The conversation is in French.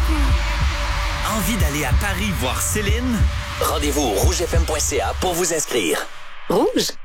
Envie d'aller à Paris voir Céline? Rendez-vous au rougefm.ca pour vous inscrire. Rouge?